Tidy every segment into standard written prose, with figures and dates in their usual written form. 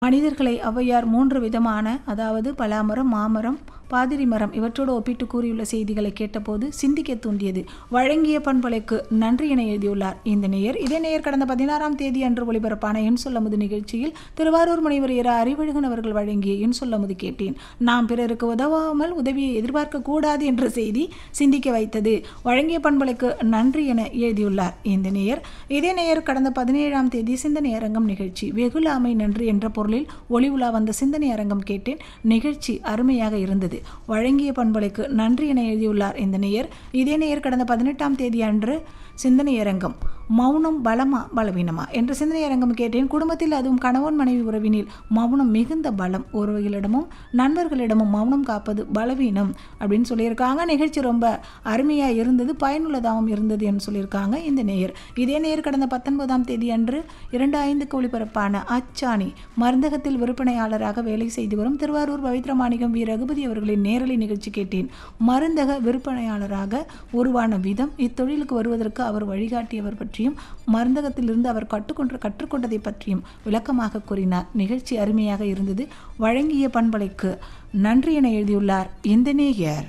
மனிதர்களை ஔவையார் 3 விதமான, அதாவது பலாமரம், மாமரம், பாதிரி மரம் இவற்றோடு ஒப்பிட்டு கூறியுள்ள செய்திகளை கேட்டபோது சிந்திக்க தூண்டியது. வழங்கிய பண்பலைக்கு நன்றி என எழுதியுள்ளார் இந்த நேயர். இதே நேயர் கடந்த 16ஆம் தேதி அன்று ஒளிபரப்பான என் சொல்லமுது நிகழ்ச்சியில் திருவாரூர் முனைவர் இரா அறிவழகன் அவர்கள் வழங்கிய என் சொல்லமுது கேட்டேன். நாம் பிறருக்கு உதவாமல் உதவியை எதிர்பார்க்க கூடாது என்ற செய்தி சிந்திக்க வைத்தது. வழங்கிய பண்பலைக்கு நன்றி என எழுதியுள்ளார் இந்த நேயர். இதே நேயர் கடந்த 17ஆம் தேதி சிந்தனை அரங்கம் நிகழ்ச்சி வெகுளாமை நன்றி என்ற பொருளில் ஒளி உலா வந்த சிந்தனை அரங்கம் கேட்டேன். நிகழ்ச்சி அருமையாக இருந்தது. வழங்கிய பண்பலைக்கு நன்றி என எழுதியுள்ளார் இந்த நேயர். இதே நேயர் கடந்த 18ஆம் தேதி அன்று சிந்தனை அரங்கம் மௌனம் பலமா பலவீனமா என்ற சிந்தனை அரங்கம் கேட்டேன். குடும்பத்தில் அதுவும் கணவன் மனைவி உறவினில் மௌனம் மிகுந்த பலம். ஒருவர்களிடமும் நண்பர்களிடமும் மௌனம் காப்பது பலவீனம் அப்படின்னு சொல்லியிருக்காங்க. நிகழ்ச்சி ரொம்ப அருமையாக இருந்தது, பயனுள்ளதாகவும் இருந்தது என்று சொல்லியிருக்காங்க இந்த நேயர். இதே நேயர் கடந்த 19ஆம் தேதி அன்று 2:05 ஒளிபரப்பான அச்சாணி மருந்தகத்தில் விற்பனையாளராக வேலை செய்து வரும் திருவாரூர் பவித்ரமாணிக்கம் வி ரகுபதி அவர்களின் நேரலை நிகழ்ச்சி கேட்டேன். மருந்தக விற்பனையாளராக உருவான விதம், இத்தொழிலுக்கு வருவதற்கு அவர் வழிகாட்டியவர் பற்றியும் மருந்தகத்திலிருந்து அவர் கற்றுக்கொண்டதை பற்றியும் விளக்கமாக கூறினார். நிகழ்ச்சி அருமையாக இருந்தது. வழங்கிய பண்பலைக்கு நன்றி என எழுதியுள்ளார் இந்த நேயர்.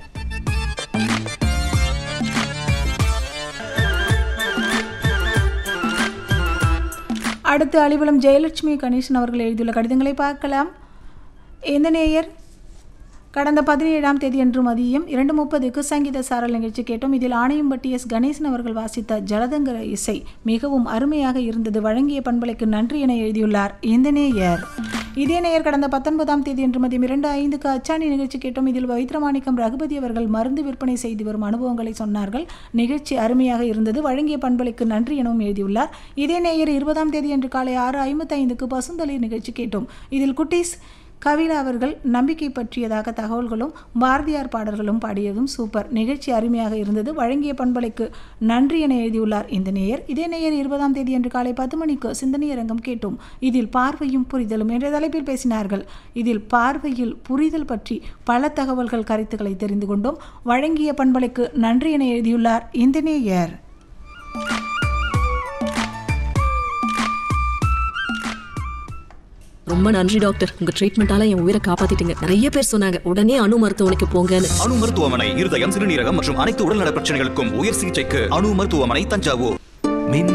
அடுத்து அலிவலம் ஜெயலட்சுமி கணேசன் அவர்கள் எழுதியுள்ள கடிதங்களை பார்க்கலாம். இந்த நேயர் கடந்த 17ஆம் தேதி அன்று மதியம் 2:30க்கு சங்கீத சாரல் நிகழ்ச்சி கேட்டோம். இதில் ஆணையம்பட்டி எஸ் கணேசன் அவர்கள் வாசித்த ஜலதங்கர இசை மிகவும் அருமையாக இருந்தது. வழங்கிய பண்பலைக்கு நன்றி என எழுதியுள்ளார் இந்த நேயர். இதே நேயர் கடந்த 19ஆம் தேதி அன்று மதியம் 2:05க்கு அச்சாணி நிகழ்ச்சி கேட்டோம். இதில் பவித்ரமாணிக்கம் ரகுபதி அவர்கள் மருந்து விற்பனை செய்து வரும் அனுபவங்களை சொன்னார்கள். நிகழ்ச்சி அருமையாக இருந்தது. வழங்கிய பண்பலைக்கு நன்றி எனவும் எழுதியுள்ளார். இதே நேயர் 20ஆம் தேதி அன்று காலை 6:55க்கு பசுந்தளிர் நிகழ்ச்சி கேட்டோம். இதில் குட்டீஸ் கவிழா அவர்கள் நம்பிக்கை பற்றியதாக தகவல்களும் பாரதியார் பாடல்களும் பாடியதும் சூப்பர். நிகழ்ச்சி அருமையாக இருந்தது. வழங்கிய பண்பலைக்கு நன்றி என எழுதியுள்ளார் இந்த நேயர். இதே நேயர் 20ஆம் தேதி அன்று காலை 10 மணிக்கு சிந்தனை அரங்கம் கேட்டோம். இதில் பார்வையும் புரிதலும் என்ற தலைப்பில் பேசினார்கள். இதில் பார்வையில் புரிதல் பற்றி பல தகவல்கள் கருத்துக்களை தெரிந்து கொண்டோம். வழங்கிய பண்பலைக்கு நன்றி என எழுதியுள்ளார் இந்த நேயர். ரொம்ப நன்றி டாக்டர், உங்க ட்ரீட்மெண்டால என் உயிரை காப்பாத்திட்டீங்க. நிறைய பேர் சொன்னாங்க உடனே அணு மருத்துவமனைக்கு போங்கன்னு. அணு மருத்துவமனை இருதயம், சிறுநீரகம் மற்றும் அனைத்து உடல்நல பிரச்சனைகளுக்கும் உயர் சிகிச்சைக்கு அணு மருத்துவமனை, தஞ்சாவூர்.